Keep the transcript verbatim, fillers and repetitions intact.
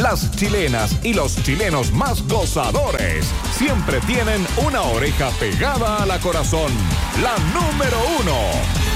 Las chilenas y los chilenos más gozadores siempre tienen una oreja pegada a la corazón. La número uno